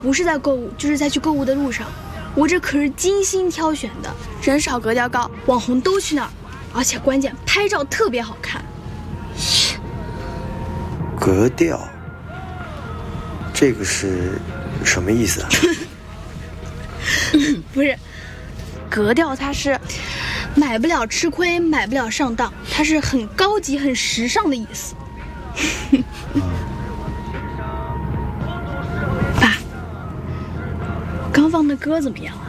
不是在购物，就是在去购物的路上。我这可是精心挑选的，人少格调高，网红都去那儿，而且关键拍照特别好看。 格调，这个是什么意思啊？ 不是，格调它是买不了吃亏，买不了上当，它是很高级、很时尚的意思。爸，刚放的歌怎么样啊？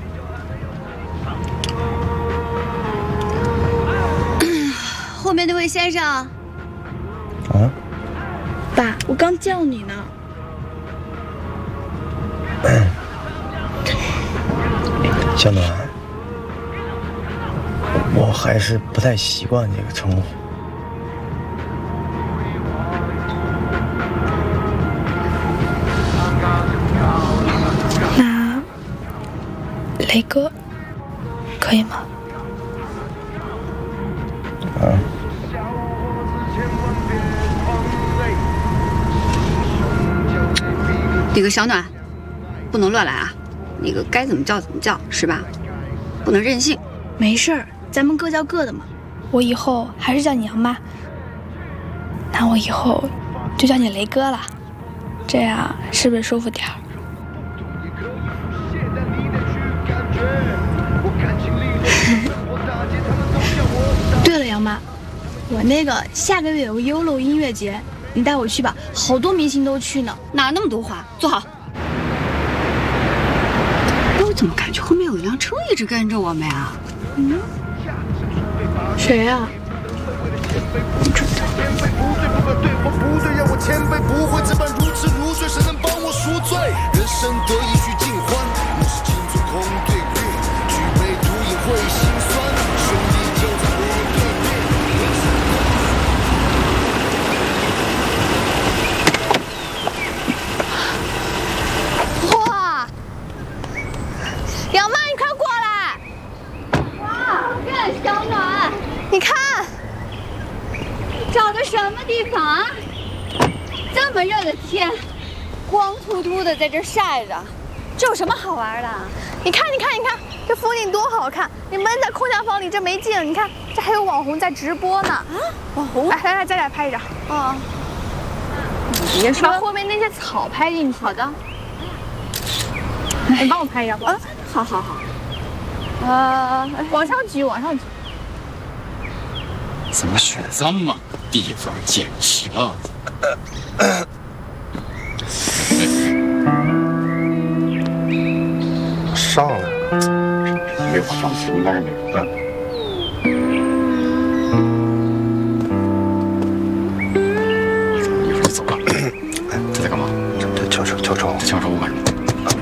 后面那位先生。 啊？ 爸，我刚叫你呢。 小暖，我还是不太习惯这个称呼。 那雷哥，可以吗？ 啊。 那个小暖，不能乱来啊！那个该怎么叫怎么叫，是吧？不能任性。 没事儿，咱们各叫各的嘛。我以后还是叫你杨妈。那我以后就叫你雷哥了，这样是不是舒服点儿？对了，杨妈，我那个下个月有个 YOLO 音乐节，你带我去吧，好多明星都去呢。 哪那么多话？坐好。我怎么感觉后面有一辆车一直跟着我们呀？ 嗯，谁呀？不知道。不对，让我谦卑，不会这般如痴如醉，谁能帮我赎罪？人生得意须尽欢，若是青春空对月，举杯独饮会心酸，兄弟就在我对面。哇！杨妈，你快过来！ 哇，任小暖， 你看。 找的什么地方啊？这么热的天，光秃秃的在这晒着，这有什么好玩的？ 你看，这风景多好看！你闷在空调房里，这没劲。你看，这还有网红在直播呢。啊，网红！来，咱俩拍一张。 哦。 别说，把后面那些草拍进去。 好的。 你帮我拍一张。 啊，好。 往上举。 怎么选这么地方捡拾啊？ 上来了， 没有上去，应该是没有。一会儿就走了。这在干嘛？ 这敲手， 这敲手我干什么？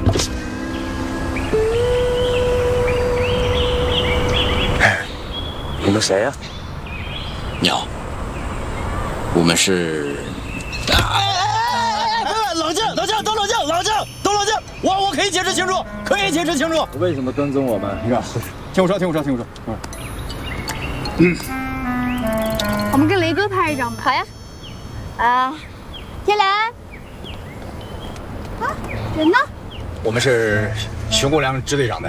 你们谁呀？ 你好，我们是。 冷静！我可以解释清楚，为什么跟踪我们？你看，听我说。 我们跟雷哥拍一张吧。好呀。天蓝。啊，人呢？ 我们是熊国良支队长的。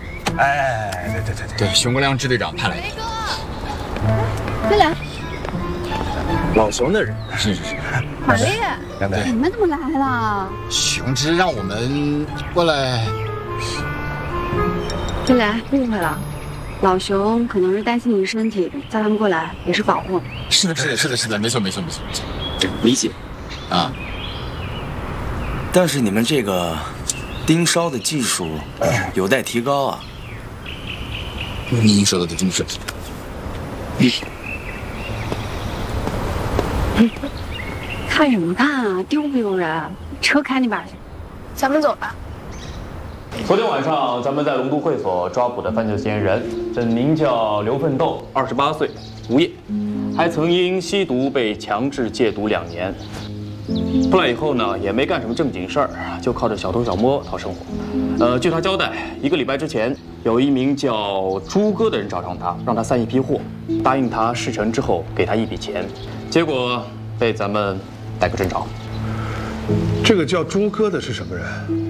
对，熊国良支队长派来的。 雷哥。天蓝。 老熊的人。 是。 好嘞。 你们怎么来了？ 熊支让我们过来。 天蓝，误会了，老熊可能是担心你身体，叫他们过来也是保护。 是的，没错，理解。啊。 但是你们这个盯梢的技术有待提高啊。 您说的这么是。 看什么看啊？丢不丢人？车开那边去。 咱们走吧。 昨天晚上，咱们在龙都会所抓捕的犯罪嫌疑人，本名叫刘奋斗，28岁，无业，还曾因吸毒被强制戒毒2年。出来以后呢，也没干什么正经事儿，就靠着小偷小摸讨生活。据他交代，1个礼拜之前，有一名叫朱哥的人找上他，让他散一批货，答应他事成之后给他一笔钱，结果被咱们逮个正着。 这个叫朱哥的是什么人？